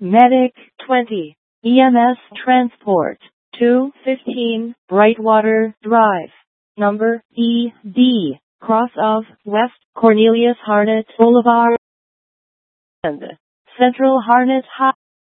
Medic 20, EMS Transport 215, Brightwater Drive, number ED, cross of West Cornelius Harnett Boulevard and Central Harnett High.